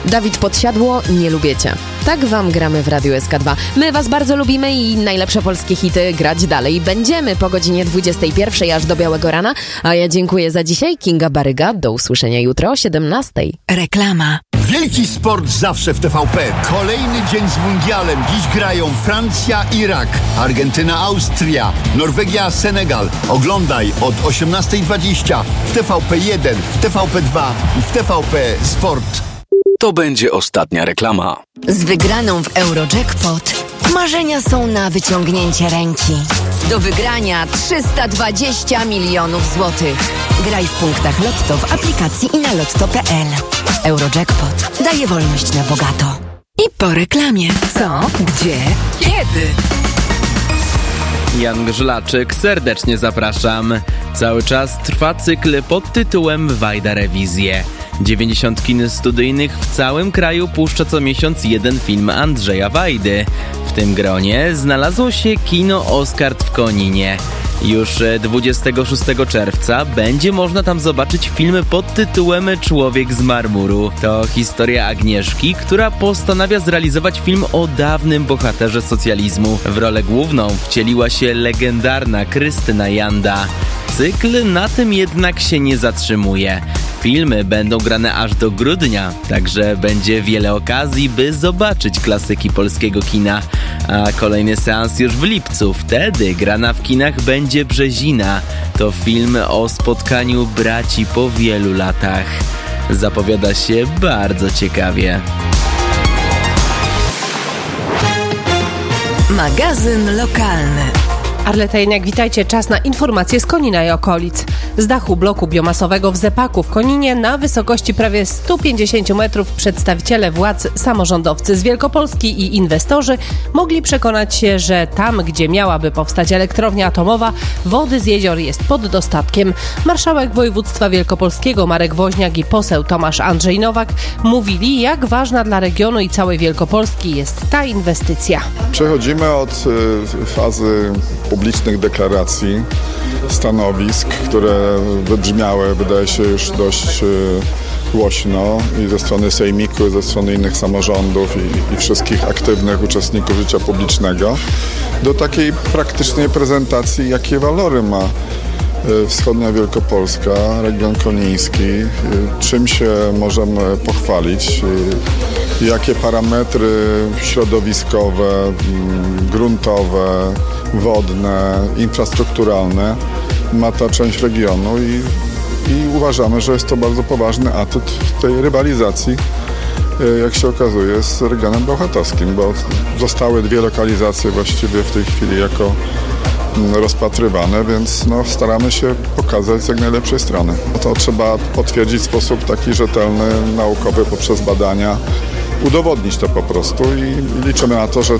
Dawid Podsiadło, nie lubię cię. Tak wam gramy w Radiu SK2. My was bardzo lubimy i najlepsze polskie hity grać dalej będziemy po godzinie 21 aż do białego rana. A ja dziękuję za dzisiaj. Kinga Baryga. Do usłyszenia jutro o 17. Reklama. Wielki sport zawsze w TVP. Kolejny dzień z mundialem. Dziś grają Francja, Irak, Argentyna, Austria, Norwegia, Senegal. Oglądaj od 18:20 w TVP1, w TVP2 i w TVP Sport. To będzie ostatnia reklama. Z wygraną w Eurojackpot marzenia są na wyciągnięcie ręki. Do wygrania 320 milionów złotych. Graj w punktach Lotto w aplikacji i na lotto.pl. Eurojackpot daje wolność na bogato. I po reklamie. Co? Gdzie? Kiedy? Jan Grzlaczyk, serdecznie zapraszam. Cały czas trwa cykl pod tytułem Wajda Rewizje. 90 kin studyjnych w całym kraju puszcza co miesiąc jeden film Andrzeja Wajdy. W tym gronie znalazło się kino Oskard w Koninie. Już 26 czerwca będzie można tam zobaczyć film pod tytułem Człowiek z marmuru. To historia Agnieszki, która postanawia zrealizować film o dawnym bohaterze socjalizmu. W rolę główną wcieliła się legendarna Krystyna Janda. Cykl na tym jednak się nie zatrzymuje. Filmy będą grane aż do grudnia, także będzie wiele okazji, by zobaczyć klasyki polskiego kina. A kolejny seans już w lipcu. Wtedy grana w kinach będzie Brzezina. To film o spotkaniu braci po wielu latach. Zapowiada się bardzo ciekawie. Magazyn lokalny. Arleta Jeniak, witajcie. Czas na informacje z Konina i okolic. Z dachu bloku biomasowego w Zepaku w Koninie na wysokości prawie 150 metrów przedstawiciele władz, samorządowcy z Wielkopolski i inwestorzy mogli przekonać się, że tam, gdzie miałaby powstać elektrownia atomowa, wody z jezior jest pod dostatkiem. Marszałek województwa wielkopolskiego Marek Woźniak i poseł Tomasz Andrzej Nowak mówili, jak ważna dla regionu i całej Wielkopolski jest ta inwestycja. Przechodzimy od fazy publicznych deklaracji, stanowisk, które wybrzmiały, wydaje się, już dość głośno i ze strony sejmiku, i ze strony innych samorządów i wszystkich aktywnych uczestników życia publicznego, do takiej praktycznej prezentacji, jakie walory ma wschodnia Wielkopolska, region koniński, czym się możemy pochwalić, jakie parametry środowiskowe, gruntowe, wodne, infrastrukturalne ma ta część regionu i uważamy, że jest to bardzo poważny atut tej rywalizacji, jak się okazuje, z regionem bełchatowskim, bo zostały dwie lokalizacje właściwie w tej chwili jako rozpatrywane, więc staramy się pokazać z jak najlepszej strony. To trzeba potwierdzić w sposób taki rzetelny, naukowy, poprzez badania, udowodnić to po prostu i liczymy na to, że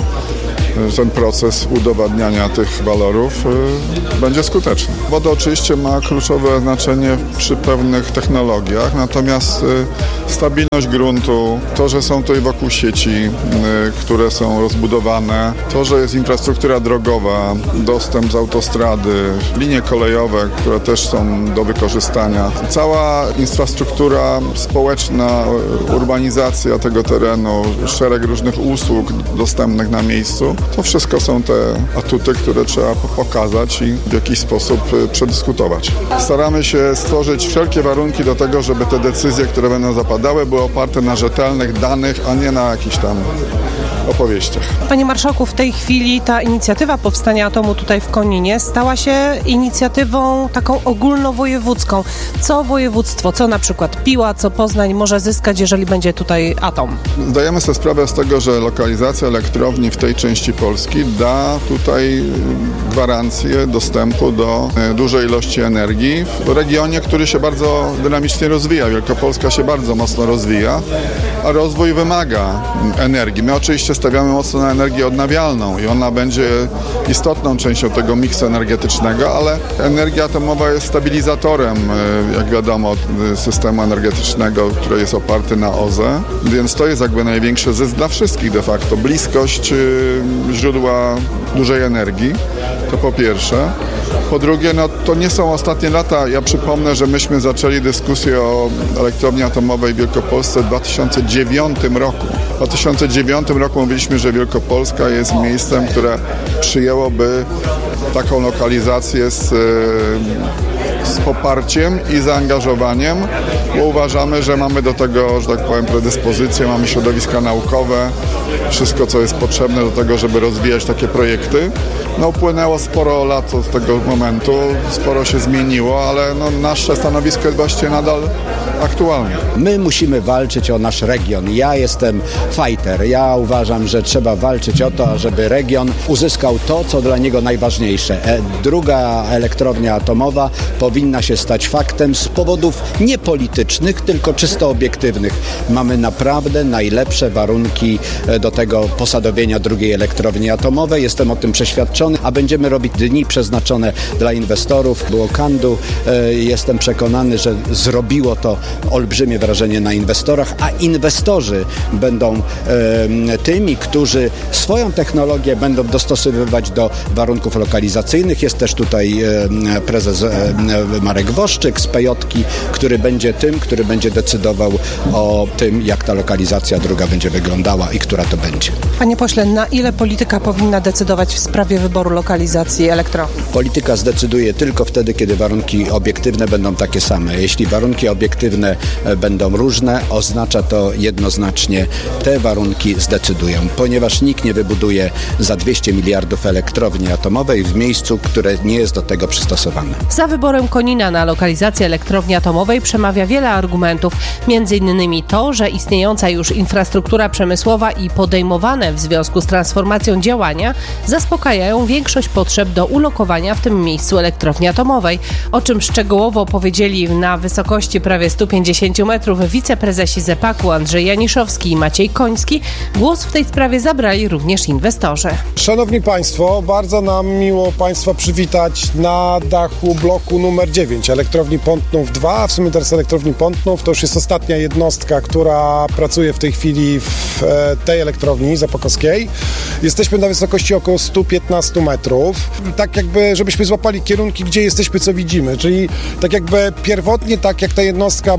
ten proces udowadniania tych walorów będzie skuteczny. Woda oczywiście ma kluczowe znaczenie przy pewnych technologiach, natomiast stabilność gruntu, to, że są tutaj wokół sieci, które są rozbudowane, to, że jest infrastruktura drogowa, dostęp z autostrady, linie kolejowe, które też są do wykorzystania, cała infrastruktura społeczna, urbanizacja tego terenu, szereg różnych usług dostępnych na miejscu, to wszystko są te atuty, które trzeba pokazać i w jakiś sposób przedyskutować. Staramy się stworzyć wszelkie warunki do tego, żeby te decyzje, które będą zapadały, były oparte na rzetelnych danych, a nie na jakichś tam opowieściach. Panie Marszałku, w tej chwili ta inicjatywa powstania atomu tutaj w Koninie stała się inicjatywą taką ogólnowojewódzką. Co województwo, co na przykład Piła, co Poznań może zyskać, jeżeli będzie tutaj atom? Zdajemy sobie sprawę z tego, że lokalizacja elektrowni w tej części Polski da tutaj gwarancję dostępu do dużej ilości energii w regionie, który się bardzo dynamicznie rozwija. Wielkopolska się bardzo mocno rozwija, a rozwój wymaga energii. My oczywiście stawiamy mocno na energię odnawialną i ona będzie istotną częścią tego miksu energetycznego, ale energia atomowa jest stabilizatorem, jak wiadomo, systemu energetycznego, który jest oparty na OZE, więc to jest jakby największy zysk dla wszystkich de facto. Bliskość źródła dużej energii, to po pierwsze. Po drugie, to nie są ostatnie lata. Ja przypomnę, że myśmy zaczęli dyskusję o elektrowni atomowej w Wielkopolsce w 2009 roku. W 2009 roku mówiliśmy, że Wielkopolska jest miejscem, które przyjęłoby taką lokalizację z poparciem i zaangażowaniem, bo uważamy, że mamy do tego, że tak powiem, predyspozycje, mamy środowiska naukowe, wszystko, co jest potrzebne do tego, żeby rozwijać takie projekty. Upłynęło sporo lat od tego momentu, sporo się zmieniło, ale nasze stanowisko jest właściwie nadal aktualne. My musimy walczyć o nasz region. Ja jestem fighter. Ja uważam, że trzeba walczyć o to, żeby region uzyskał to, co dla niego najważniejsze. Druga elektrownia atomowa powinna się stać faktem z powodów nie politycznych, tylko czysto obiektywnych. Mamy naprawdę najlepsze warunki do tego posadowienia drugiej elektrowni atomowej. Jestem o tym przeświadczony, a będziemy robić dni przeznaczone dla inwestorów. Było Kandu. Jestem przekonany, że zrobiło to olbrzymie wrażenie na inwestorach, a inwestorzy będą tymi, którzy swoją technologię będą dostosowywać do warunków lokalizacyjnych. Jest też tutaj prezes Marek Woszczyk z Pejotki, który będzie tym, który będzie decydował o tym, jak ta lokalizacja druga będzie wyglądała i która to będzie. Panie pośle, na ile polityka powinna decydować w sprawie wyboru lokalizacji elektrowni? Polityka zdecyduje tylko wtedy, kiedy warunki obiektywne będą takie same. Jeśli warunki obiektywne będą różne, oznacza to jednoznacznie te warunki zdecydują, ponieważ nikt nie wybuduje za 200 miliardów elektrowni atomowej w miejscu, które nie jest do tego przystosowane. Za wyborem Konina na lokalizację elektrowni atomowej przemawia wiele argumentów, m.in. to, że istniejąca już infrastruktura przemysłowa i podejmowane w związku z transformacją działania zaspokajają większość potrzeb do ulokowania w tym miejscu elektrowni atomowej, o czym szczegółowo powiedzieli na wysokości prawie 150 metrów wiceprezesi ZEPAK-u Andrzej Janiszowski i Maciej Koński. Głos w tej sprawie zabrali również inwestorzy. Szanowni Państwo, bardzo nam miło Państwa przywitać na dachu bloku numer 9 elektrowni Pątnów 2, a w sumie teraz elektrowni Pątnów. To już jest ostatnia jednostka, która pracuje w tej chwili w tej elektrowni zapakowskiej. Jesteśmy na wysokości około 115 metrów. Tak jakby, żebyśmy złapali kierunki, gdzie jesteśmy, co widzimy. Czyli tak jakby pierwotnie, tak jak ta jednostka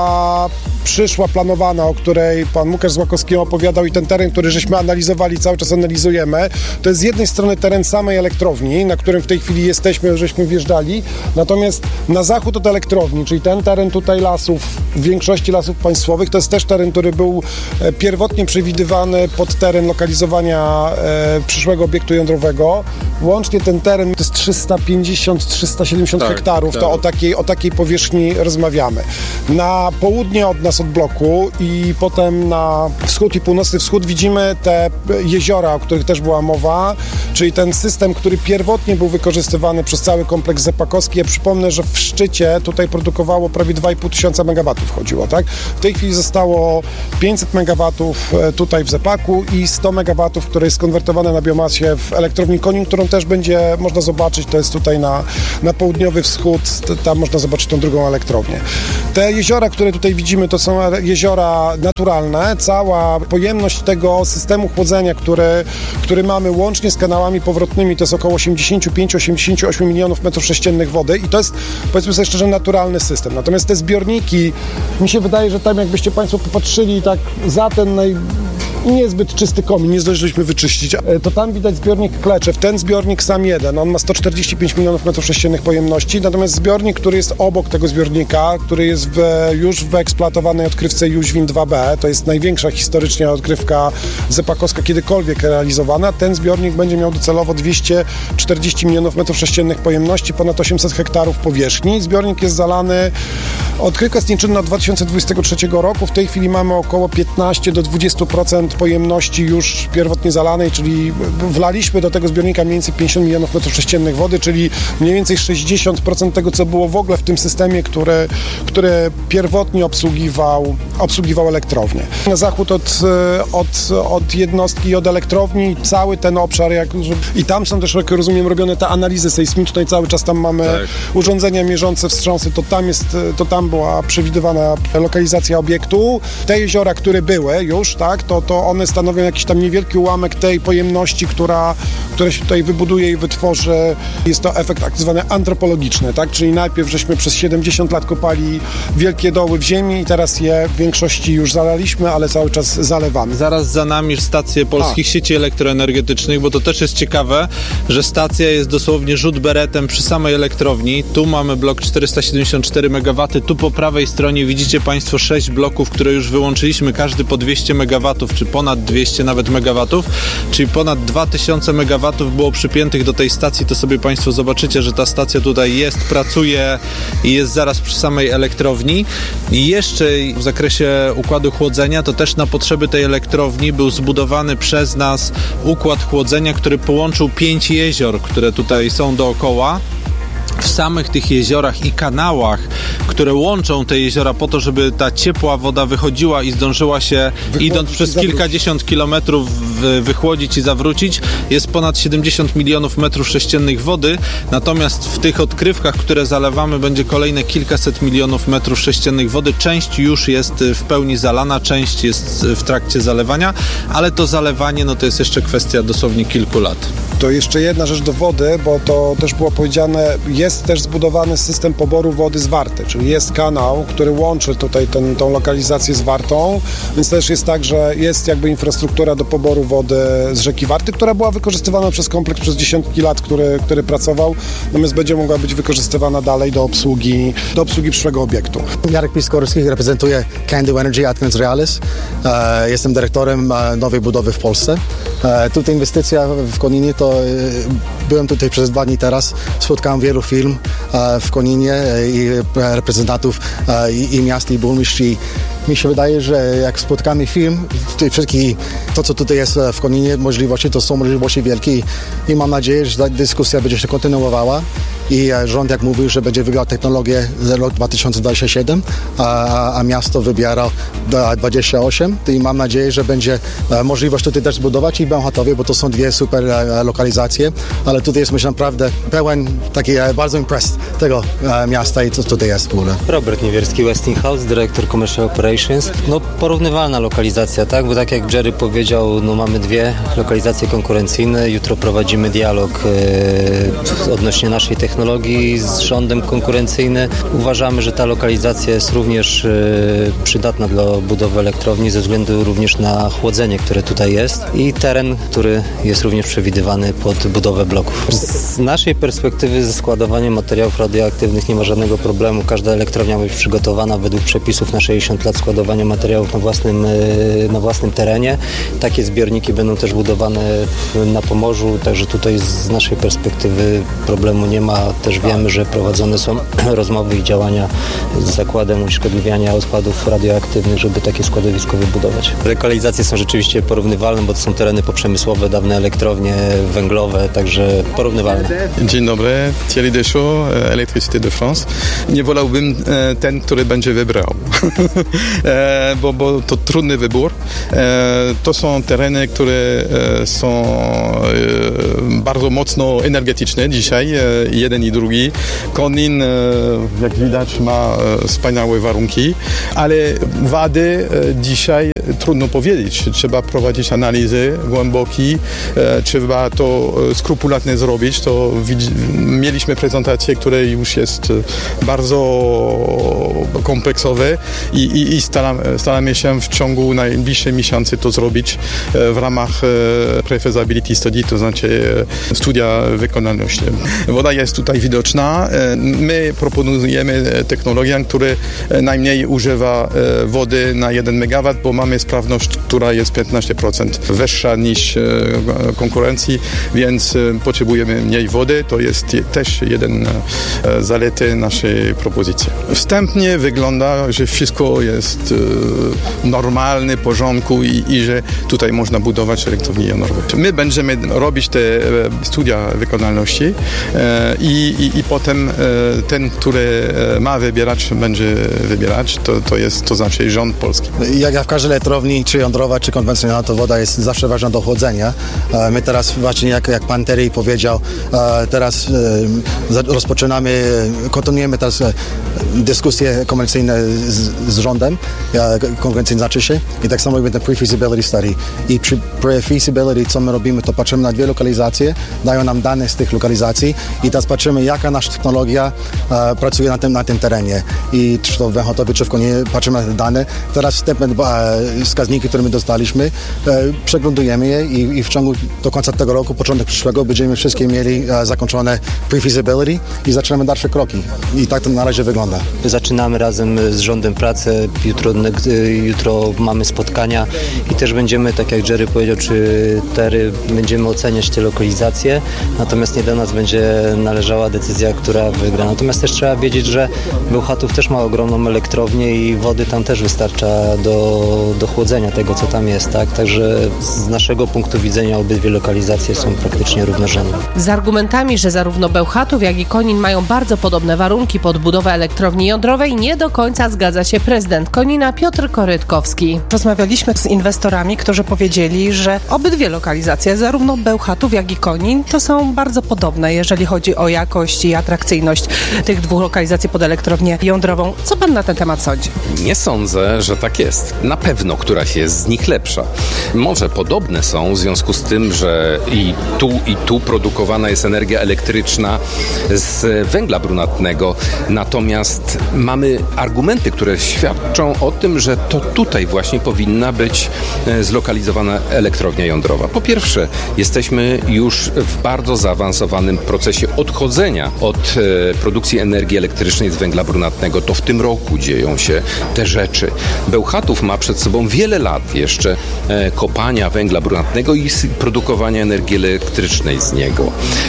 przyszła, planowana, o której pan Łukasz Złakowski opowiadał i ten teren, który żeśmy analizowali, cały czas analizujemy, to jest z jednej strony teren samej elektrowni, na którym w tej chwili jesteśmy, żeśmy wjeżdżali, natomiast na zachód od elektrowni, czyli ten teren tutaj lasów, w większości lasów państwowych, to jest też teren, który był pierwotnie przewidywany pod teren lokalizowania przyszłego obiektu jądrowego. Łącznie ten teren to jest 350-370 hektarów, to o takiej powierzchni rozmawiamy. Na południe od nas, od bloku i potem na wschód i północny wschód widzimy te jeziora, o których też była mowa, czyli ten system, który pierwotnie był wykorzystywany przez cały kompleks ZEPAK-owski. Ja przypomnę, że w szczycie tutaj produkowało prawie 2,5 tysiąca megawatów chodziło, tak? W tej chwili zostało 500 megawatów tutaj w ZEPAK-u i 100 megawatów, które jest konwertowane na biomasie w elektrowni Konin, którą też będzie można zobaczyć, to jest tutaj na południowy wschód, tam można zobaczyć tą drugą elektrownię. Te jeziora, które tutaj widzimy, to są jeziora naturalne. Cała pojemność tego systemu chłodzenia, który mamy łącznie z kanałami powrotnymi, to jest około 85-88 milionów metrów sześciennych wody i to jest, powiedzmy sobie szczerze, naturalny system. Natomiast te zbiorniki, mi się wydaje, że tam jakbyście Państwo popatrzyli tak za ten niezbyt czysty komin, nie zdążyliśmy wyczyścić, to tam widać zbiornik Kleczew. Ten zbiornik sam jeden, on ma 145 milionów metrów sześciennych pojemności, natomiast zbiornik, który jest obok tego zbiornika, który jest już w eksploatowanej odkrywce Jóźwin 2B, to jest największa historycznie odkrywka ZEPAK-owska kiedykolwiek realizowana, ten zbiornik będzie miał docelowo 240 milionów metrów sześciennych pojemności, ponad 800 hektarów powierzchni. Zbiornik jest zalany, odkrywka jest nieczynna od 2023 roku, w tej chwili mamy około 15 do 20% pojemności już pierwotnie zalanej, czyli wlaliśmy do tego zbiornika mniej więcej 50 milionów metrów sześciennych wody, czyli mniej więcej 60% tego, co było w ogóle w tym systemie, który pierwotnie obsługiwał elektrownię. Na zachód od jednostki i od elektrowni cały ten obszar, i tam są też, jak rozumiem, robione te analizy sejsmiczne i cały czas tam mamy urządzenia mierzące wstrząsy, to tam była przewidywana lokalizacja obiektu. Te jeziora, które były już, tak, to bo one stanowią jakiś tam niewielki ułamek tej pojemności, która się tutaj wybuduje i wytworzy. Jest to efekt tak zwany antropologiczny, tak? Czyli najpierw żeśmy przez 70 lat kopali wielkie doły w ziemi i teraz je w większości już zalaliśmy, ale cały czas zalewamy. Zaraz za nami stacje polskich sieci elektroenergetycznych, bo to też jest ciekawe, że stacja jest dosłownie rzut beretem przy samej elektrowni. Tu mamy blok 474 MW, tu po prawej stronie widzicie Państwo 6 bloków, które już wyłączyliśmy, każdy po 200 MW, czy ponad 200 nawet MW, czyli ponad 2000 MW było przypiętych do tej stacji. To sobie Państwo zobaczycie, że ta stacja tutaj jest, pracuje i jest zaraz przy samej elektrowni. I jeszcze w zakresie układu chłodzenia, to też na potrzeby tej elektrowni był zbudowany przez nas układ chłodzenia, który połączył 5 jezior, które tutaj są dookoła. W samych tych jeziorach i kanałach, które łączą te jeziora po to, żeby ta ciepła woda wychodziła i zdążyła się, idąc przez kilkadziesiąt kilometrów, wychłodzić i zawrócić, jest ponad 70 milionów metrów sześciennych wody, natomiast w tych odkrywkach, które zalewamy, będzie kolejne kilkaset milionów metrów sześciennych wody. Część już jest w pełni zalana, część jest w trakcie zalewania, ale to zalewanie, no to jest jeszcze kwestia dosłownie kilku lat. To jeszcze jedna rzecz do wody, bo to też było powiedziane, jest też zbudowany system poboru wody z Warty, czyli jest kanał, który łączy tutaj tą lokalizację z Wartą, więc też jest tak, że jest jakby infrastruktura do poboru wody z rzeki Warty, która była wykorzystywana przez kompleks przez dziesiątki lat, który pracował, natomiast będzie mogła być wykorzystywana dalej do obsługi przyszłego obiektu. Jarek Piskorski, reprezentuję Candu Energy Atkins Realis. Jestem dyrektorem nowej budowy w Polsce. Tutaj inwestycja w Koninie to byłem tutaj przez 2 dni teraz, spotkałem wielu firm w Koninie i reprezentantów i miast, i burmistrz. Mi się wydaje, że jak spotkamy firm, to co tutaj jest w Koninie, możliwości, to są możliwości wielkie i mam nadzieję, że ta dyskusja będzie się kontynuowała i rząd, jak mówił, że będzie wybierał technologię za rok 2027, a miasto wybiera 28 i mam nadzieję, że będzie możliwość tutaj też zbudować i Bełchatowie, bo to są 2 super lokalizacje, ale tutaj jest, myślę, naprawdę pełen taki bardzo impressed tego miasta i co tutaj jest w ogóle. Robert Niewierski, Westinghouse, dyrektor Commercial Operations. No porównywalna lokalizacja, tak? Bo tak jak Jerry powiedział, no mamy 2 lokalizacje konkurencyjne. Jutro prowadzimy dialog odnośnie naszej technologii z rządem konkurencyjnym. Uważamy, że ta lokalizacja jest również przydatna dla budowy elektrowni ze względu również na chłodzenie, które tutaj jest i teren, który jest również przewidywany pod budowę bloków. Z naszej perspektywy ze składowaniem materiałów radioaktywnych nie ma żadnego problemu. Każda elektrownia ma być przygotowana według przepisów na 60 lat składowania materiałów na własnym terenie. Takie zbiorniki będą też budowane na Pomorzu, także tutaj z naszej perspektywy problemu nie ma. Też wiemy, że prowadzone są rozmowy i działania z Zakładem Unieszkodliwiania Odpadów Radioaktywnych, żeby takie składowisko wybudować. Lokalizacje są rzeczywiście porównywalne, bo to są tereny poprzemysłowe, dawne elektrownie węglowe, także porównywalne. Dzień dobry, Thierry Deschaux, Electricité de France. Nie wolałbym ten, który będzie wybrał, bo to trudny wybór. To są tereny, które są bardzo mocno energetyczne dzisiaj, jeden i drugi. Konin, jak widać, ma wspaniałe warunki, ale wady dzisiaj trudno powiedzieć. Trzeba prowadzić analizy głębokie, trzeba to skrupulatnie zrobić. To mieliśmy prezentację, która już jest bardzo kompleksowe i staramy się w ciągu najbliższych miesięcy to zrobić w ramach pre-feasibility study, to znaczy studia wykonalności. Woda jest tutaj widoczna. My proponujemy technologię, która najmniej używa wody na 1 MW, bo mamy sprawność, która jest 15% wyższa niż konkurencji, więc potrzebujemy mniej wody. To jest też jeden z zalety naszej propozycji. Wstępnie wygląda, że wszystko jest normalne, w porządku i że tutaj można budować elektrownię jądrową. My będziemy robić te studia wykonalności i potem ten, który ma wybierać, będzie wybierać. To znaczy rząd polski. Jak w każdej elektrowni, czy jądrowa, czy konwencjonalna, to woda jest zawsze ważna do chłodzenia. My teraz właśnie, jak pan Terry powiedział, teraz kontynuujemy teraz dyskusje komercyjne z rządem konkurentem, konkurencyjnym znaczy się, i tak samo ten pre-feasibility study. I przy pre-feasibility, co my robimy, to patrzymy na dwie lokalizacje, dają nam dane z tych lokalizacji i teraz patrzymy, jaka nasza technologia pracuje na tym terenie. I czy to w Bełchatowie, czy w Koninie, patrzymy na te dane. Teraz wstępne wskaźniki, które my dostaliśmy, przeglądujemy je i w ciągu do końca tego roku, początek przyszłego, będziemy wszystkie mieli zakończone pre-feasibility i zaczynamy dalsze kroki. I tak to na razie wygląda. Zaczynamy razem z rządem pracę. Jutro mamy spotkania i też będziemy, tak jak Jerry powiedział, czy Terry, będziemy oceniać te lokalizacje. Natomiast nie do nas będzie należała decyzja, która wygra. Natomiast też trzeba wiedzieć, że Bełchatów też ma ogromną elektrownię i wody tam też wystarcza do chłodzenia tego, co tam jest. Tak? Także z naszego punktu widzenia obydwie lokalizacje są praktycznie równorzędne. Z argumentami, że zarówno Bełchatów, jak i Konin mają bardzo podobne warunki pod budowę elektrowni jądrowej, nie do końca zgadza się prezydent Konina Piotr Korytkowski. Rozmawialiśmy z inwestorami, którzy powiedzieli, że obydwie lokalizacje, zarówno Bełchatów, jak i Konin, to są bardzo podobne, jeżeli chodzi o jakość i atrakcyjność tych dwóch lokalizacji pod elektrownię jądrową. Co pan na ten temat sądzi? Nie sądzę, że tak jest. Na pewno któraś jest z nich lepsza. Może podobne są w związku z tym, że i tu produkowana jest energia elektryczna z węgla brunatnego. Natomiast mamy argumenty, które świadczą o tym, że to tutaj właśnie powinna być zlokalizowana elektrownia jądrowa. Po pierwsze, jesteśmy już w bardzo zaawansowanym procesie odchodzenia od produkcji energii elektrycznej z węgla brunatnego. To w tym roku dzieją się te rzeczy. Bełchatów ma przed sobą wiele lat jeszcze kopania węgla brunatnego i produkowania energii elektrycznej z niego.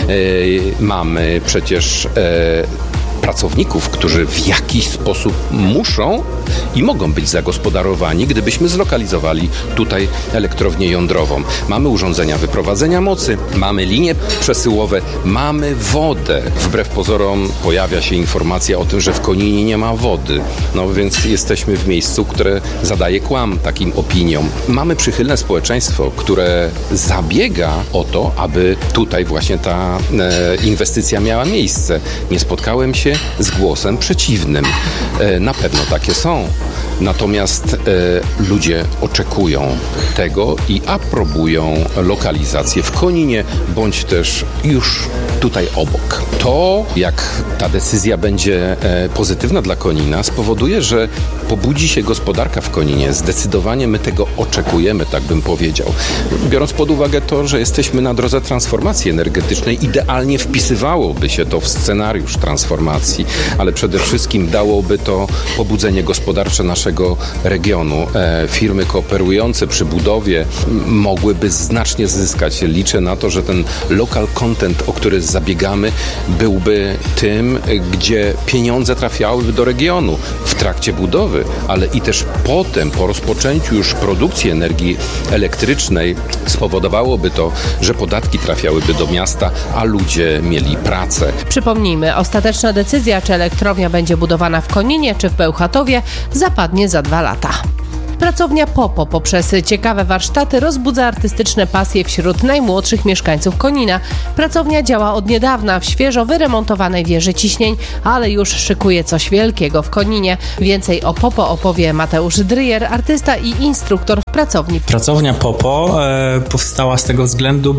Mamy przecież pracowników, którzy w jakiś sposób muszą i mogą być zagospodarowani, gdybyśmy zlokalizowali tutaj elektrownię jądrową. Mamy urządzenia wyprowadzenia mocy, mamy linie przesyłowe, mamy wodę. Wbrew pozorom pojawia się informacja o tym, że w Koninie nie ma wody. No więc jesteśmy w miejscu, które zadaje kłam takim opiniom. Mamy przychylne społeczeństwo, które zabiega o to, aby tutaj właśnie ta inwestycja miała miejsce. Nie spotkałem się z głosem przeciwnym. Na pewno takie są. Natomiast ludzie oczekują tego i aprobują lokalizację w Koninie, bądź też już tutaj obok. To, jak ta decyzja będzie pozytywna dla Konina, spowoduje, że pobudzi się gospodarka w Koninie. Zdecydowanie my tego oczekujemy, tak bym powiedział. Biorąc pod uwagę to, że jesteśmy na drodze transformacji energetycznej, idealnie wpisywałoby się to w scenariusz transformacji, ale przede wszystkim dałoby to pobudzenie gospodarcze naszego regionu. Firmy kooperujące przy budowie mogłyby znacznie zyskać. Liczę na to, że ten local content, o który zabiegamy, byłby tym, gdzie pieniądze trafiałyby do regionu w trakcie budowy, ale i też potem, po rozpoczęciu już produkcji energii elektrycznej, spowodowałoby to, że podatki trafiałyby do miasta, a ludzie mieli pracę. Przypomnijmy, ostateczna decyzja, czy elektrownia będzie budowana w Koninie, czy w Bełchatowie, zapadnie za 2 lata. Pracownia Popo poprzez ciekawe warsztaty rozbudza artystyczne pasje wśród najmłodszych mieszkańców Konina. Pracownia działa od niedawna w świeżo wyremontowanej wieży ciśnień, ale już szykuje coś wielkiego w Koninie. Więcej o Popo opowie Mateusz Dryjer, artysta i instruktor w pracowni. Pracownia Popo powstała z tego względu,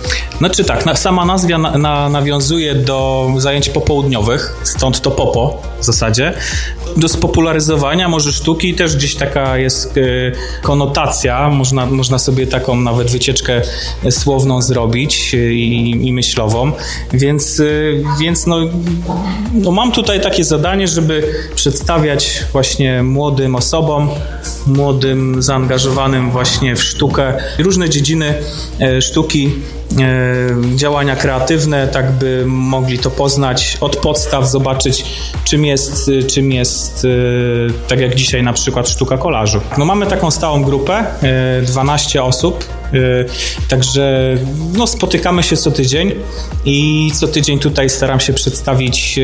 sama nazwa nawiązuje do zajęć popołudniowych, stąd to Popo w zasadzie, do spopularyzowania może sztuki, też gdzieś taka jest konotacja, można sobie taką nawet wycieczkę słowną zrobić i myślową, więc mam tutaj takie zadanie, żeby przedstawiać właśnie młodym osobom, młodym, zaangażowanym właśnie w sztukę, różne dziedziny sztuki, działania kreatywne, tak by mogli to poznać od podstaw, zobaczyć czym jest tak jak dzisiaj na przykład sztuka kolażu. Mamy taką stałą grupę, 12 osób, Także no, spotykamy się co tydzień i co tydzień tutaj staram się przedstawić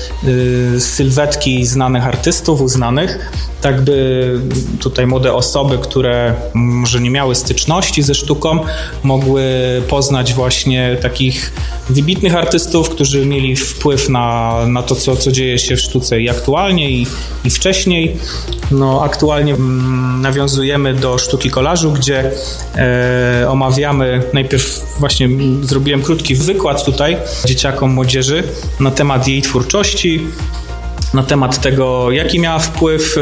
sylwetki znanych artystów, uznanych, tak by tutaj młode osoby, które może nie miały styczności ze sztuką, mogły poznać właśnie takich wybitnych artystów, którzy mieli wpływ na to, co dzieje się w sztuce i aktualnie, i wcześniej. No, aktualnie nawiązujemy do sztuki kolażu, gdzie omawiamy, najpierw właśnie zrobiłem krótki wykład tutaj dzieciakom, młodzieży na temat jej twórczości, na temat tego, jaki miała wpływ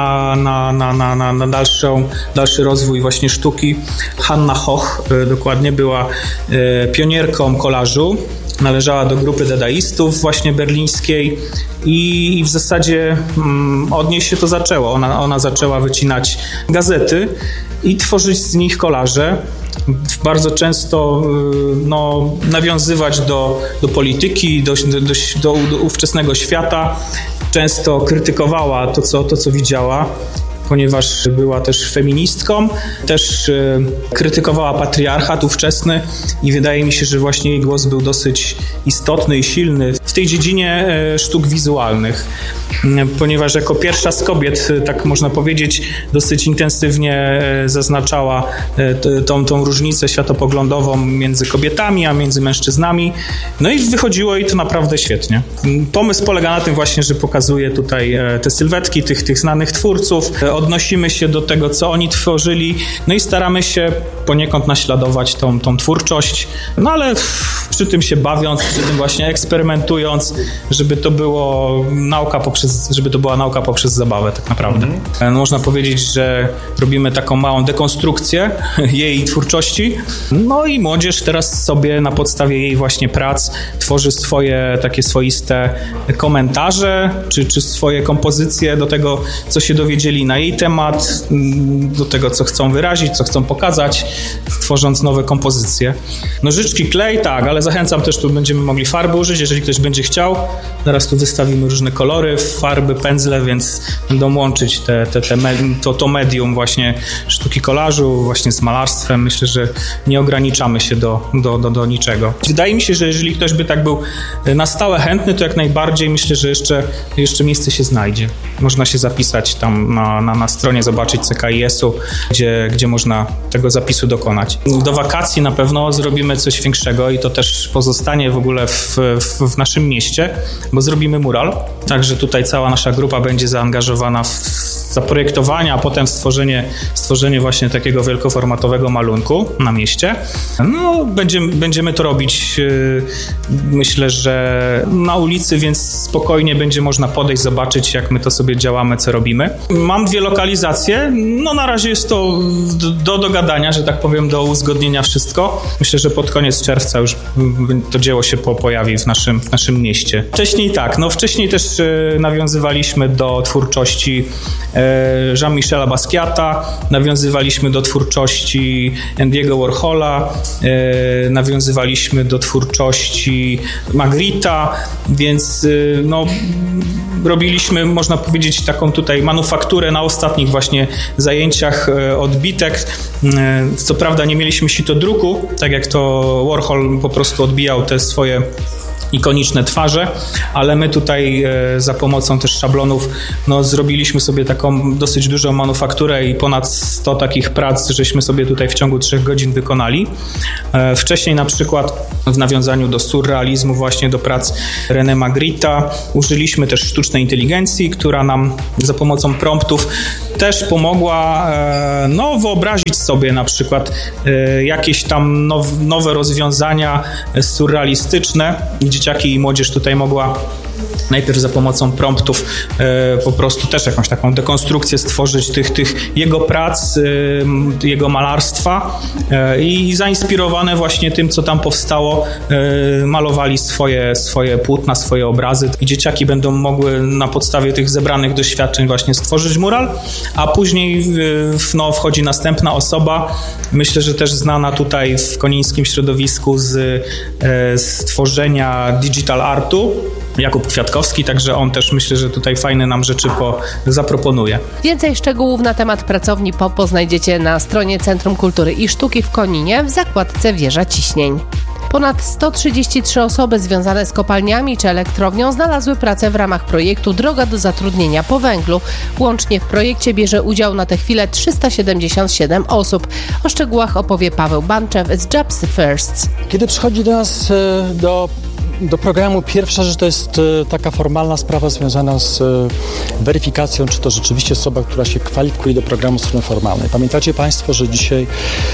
na dalszy rozwój właśnie sztuki. Hanna Hoch dokładnie była pionierką kolażu, należała do grupy dadaistów właśnie berlińskiej i w zasadzie od niej się to zaczęło. Ona zaczęła wycinać gazety i tworzyć z nich kolaże. Bardzo często nawiązywać do polityki, do ówczesnego świata. Często krytykowała to, co widziała, ponieważ była też feministką, też krytykowała patriarchat ówczesny i wydaje mi się, że właśnie jej głos był dosyć istotny i silny w tej dziedzinie sztuk wizualnych, ponieważ jako pierwsza z kobiet, tak można powiedzieć, dosyć intensywnie zaznaczała tą różnicę światopoglądów między kobietami, a między mężczyznami. No i wychodziło jej to naprawdę świetnie. Pomysł polega na tym właśnie, że pokazuje tutaj te sylwetki tych znanych twórców, odnosimy się do tego, co oni tworzyli, no i staramy się poniekąd naśladować tą twórczość, no ale przy tym się bawiąc, przy tym właśnie eksperymentując, żeby to była nauka poprzez zabawę tak naprawdę. Można powiedzieć, że robimy taką małą dekonstrukcję jej twórczości, no i młodzież teraz sobie na podstawie jej właśnie prac tworzy swoje takie swoiste komentarze, czy swoje kompozycje do tego, co się dowiedzieli na jej temat, do tego, co chcą wyrazić, co chcą pokazać, tworząc nowe kompozycje. Nożyczki, klej, tak, ale zachęcam też, tu będziemy mogli farby użyć, jeżeli ktoś będzie chciał. Zaraz tu wystawimy różne kolory, farby, pędzle, więc będą łączyć to medium właśnie sztuki kolażu właśnie z malarstwem. Myślę, że nie ograniczamy się do niczego. Wydaje mi się, że jeżeli ktoś by tak był na stałe chętny, to jak najbardziej myślę, że jeszcze miejsce się znajdzie. Można się zapisać tam na stronie, zobaczyć CKIS-u, gdzie można tego zapisu dokonać. Do wakacji na pewno zrobimy coś większego i to też pozostanie w ogóle w naszym mieście, bo zrobimy mural. Także tutaj cała nasza grupa będzie zaangażowana w zaprojektowanie, a potem stworzenie właśnie takiego wielkoformatowego malunku na mieście. No, będziemy to robić, myślę, że na ulicy, więc spokojnie będzie można podejść, zobaczyć, jak my to sobie działamy, co robimy. Mam 2 lokalizacje, no na razie jest to do dogadania, że tak powiem, do uzgodnienia wszystko. Myślę, że pod koniec czerwca już to dzieło się pojawi w naszym mieście. Wcześniej też nawiązywaliśmy do twórczości Jean-Michela Basquiata, nawiązywaliśmy do twórczości Andy'ego Warhola, nawiązywaliśmy do twórczości Magritta, więc robiliśmy, można powiedzieć, taką tutaj manufakturę na ostatnich właśnie zajęciach odbitek. Co prawda nie mieliśmy sitodruku, tak jak to Warhol po prostu odbijał te swoje ikoniczne twarze, ale my tutaj za pomocą też szablonów zrobiliśmy sobie taką dosyć dużą manufakturę i ponad 100 takich prac żeśmy sobie tutaj w ciągu 3 godzin wykonali. Wcześniej na przykład w nawiązaniu do surrealizmu, właśnie do prac René Magritta, użyliśmy też sztucznej inteligencji, która nam za pomocą promptów też pomogła wyobrazić sobie na przykład jakieś tam nowe rozwiązania surrealistyczne. Dzieciaki i młodzież tutaj mogła najpierw za pomocą promptów po prostu też jakąś taką dekonstrukcję stworzyć tych jego prac, jego malarstwa i zainspirowane właśnie tym, co tam powstało, malowali swoje płótna, swoje obrazy i dzieciaki będą mogły na podstawie tych zebranych doświadczeń właśnie stworzyć mural, a później wchodzi następna osoba, myślę, że też znana tutaj w konińskim środowisku z stworzenia digital artu, Jakub Kwiatkowski, także on też myślę, że tutaj fajne nam rzeczy zaproponuje. Więcej szczegółów na temat pracowni POPO znajdziecie na stronie Centrum Kultury i Sztuki w Koninie w zakładce Wieża Ciśnień. Ponad 133 osoby związane z kopalniami czy elektrownią znalazły pracę w ramach projektu Droga do zatrudnienia po węglu. Łącznie w projekcie bierze udział na tę chwilę 377 osób. O szczegółach opowie Paweł Banczew z Jobs First. Kiedy przychodzi do nas do programu, pierwsza rzecz to jest taka formalna sprawa związana z weryfikacją, czy to rzeczywiście osoba, która się kwalifikuje do programu strony formalnej. Pamiętacie Państwo, że dzisiaj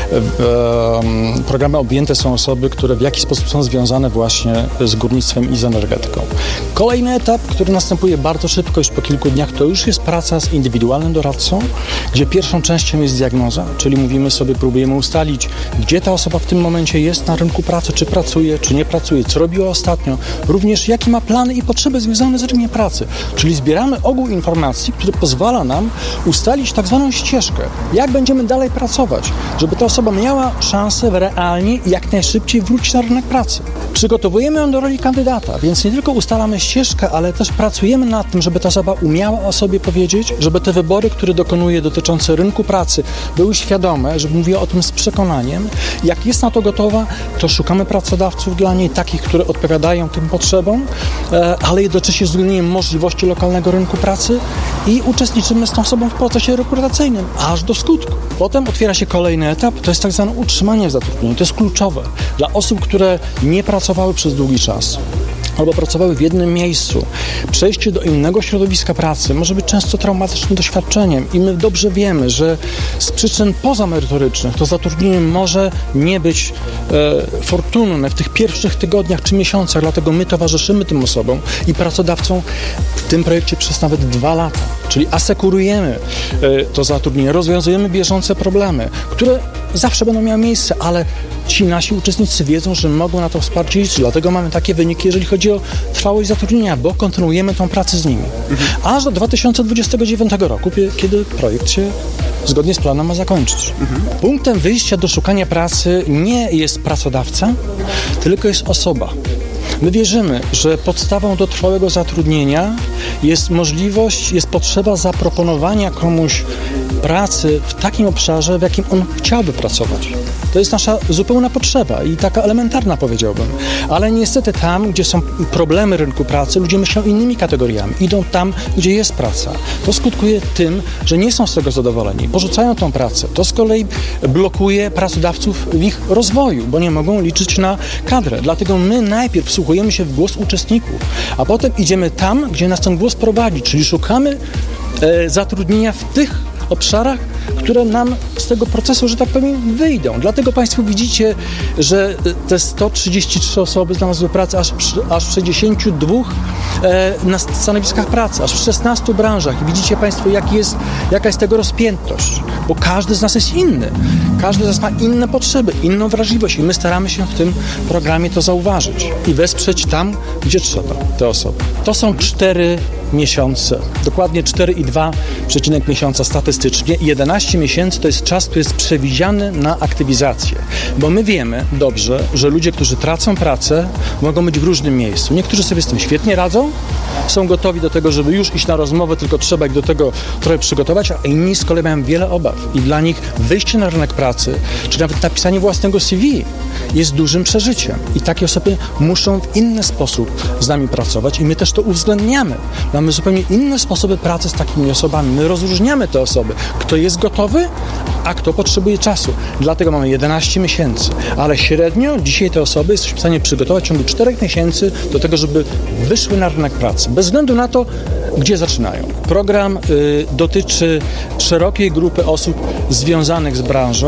programem objęte są osoby, które w jakiś sposób są związane właśnie z górnictwem i z energetyką. Kolejny etap, który następuje bardzo szybko, już po kilku dniach, to już jest praca z indywidualnym doradcą, gdzie pierwszą częścią jest diagnoza, czyli mówimy sobie, próbujemy ustalić, gdzie ta osoba w tym momencie jest na rynku pracy, czy pracuje, czy nie pracuje, co robiła ostatnio, również jakie ma plany i potrzeby związane z rynkiem pracy. Czyli zbieramy ogół informacji, który pozwala nam ustalić tak zwaną ścieżkę, jak będziemy dalej pracować, żeby ta osoba miała szansę realnie i jak najszybciej wrócić na rynek pracy. Przygotowujemy ją do roli kandydata, więc nie tylko ustalamy ścieżkę, ale też pracujemy nad tym, żeby ta osoba umiała o sobie powiedzieć, żeby te wybory, które dokonuje dotyczące rynku pracy, były świadome, żeby mówiła o tym z przekonaniem. Jak jest na to gotowa, to szukamy pracodawców dla niej, takich, które odpowiadają tym potrzebom, ale jednocześnie z uwzględnieniem możliwości lokalnego rynku pracy i uczestniczymy z tą osobą w procesie rekrutacyjnym, aż do skutku. Potem otwiera się kolejny etap, to jest tak zwane utrzymanie w zatrudnieniu. To jest kluczowe dla osób, które nie pracowały przez długi czas albo pracowały w jednym miejscu. Przejście do innego środowiska pracy może być często traumatycznym doświadczeniem i my dobrze wiemy, że z przyczyn pozamerytorycznych to zatrudnienie może nie być fortunne w tych pierwszych tygodniach czy miesiącach, dlatego my towarzyszymy tym osobom i pracodawcom w tym projekcie przez nawet 2 lata. Czyli asekurujemy to zatrudnienie, rozwiązujemy bieżące problemy, które zawsze będą miały miejsce, ale ci nasi uczestnicy wiedzą, że mogą na to wsparcie liczyć. Dlatego mamy takie wyniki, jeżeli chodzi o trwałość zatrudnienia, bo kontynuujemy tą pracę z nimi. Aż do 2029 roku, kiedy projekt się zgodnie z planem ma zakończyć. Punktem wyjścia do szukania pracy nie jest pracodawca, tylko jest osoba. My wierzymy, że podstawą do trwałego zatrudnienia jest możliwość, jest potrzeba zaproponowania komuś pracy w takim obszarze, w jakim on chciałby pracować. To jest nasza zupełna potrzeba i taka elementarna, powiedziałbym. Ale niestety tam, gdzie są problemy rynku pracy, ludzie myślą innymi kategoriami. Idą tam, gdzie jest praca. To skutkuje tym, że nie są z tego zadowoleni. Porzucają tą pracę. To z kolei blokuje pracodawców w ich rozwoju, bo nie mogą liczyć na kadrę. Dlatego my najpierw wsłuchujemy się w głos uczestników, a potem idziemy tam, gdzie nas ten głos prowadzi, czyli szukamy zatrudnienia w tych obszarach, które nam z tego procesu, że tak powiem, wyjdą. Dlatego Państwo widzicie, że te 133 osoby znalazły pracę aż w 62 na stanowiskach pracy, aż w 16 branżach. I widzicie Państwo, jaka jest tego rozpiętość, bo każdy z nas jest inny. Każdy z nas ma inne potrzeby, inną wrażliwość i my staramy się w tym programie to zauważyć i wesprzeć tam, gdzie trzeba te osoby. To są 4 miesiące, dokładnie 4,2 miesiąca statystycznie i 11 miesięcy to jest czas, który jest przewidziany na aktywizację, bo my wiemy dobrze, że ludzie, którzy tracą pracę, mogą być w różnym miejscu. Niektórzy sobie z tym świetnie radzą, są gotowi do tego, żeby już iść na rozmowę, tylko trzeba ich do tego trochę przygotować, a inni z kolei mają wiele obaw i dla nich wyjście na rynek pracy, czy nawet napisanie własnego CV jest dużym przeżyciem i takie osoby muszą w inny sposób z nami pracować i my też to uwzględniamy. Mamy zupełnie inne sposoby pracy z takimi osobami. My rozróżniamy te osoby, kto jest gotowy, a kto potrzebuje czasu. Dlatego mamy 11 miesięcy, ale średnio dzisiaj te osoby jesteśmy w stanie przygotować w ciągu 4 miesięcy do tego, żeby wyszły na rynek pracy, bez względu na to, gdzie zaczynają. Program dotyczy szerokiej grupy osób związanych z branżą.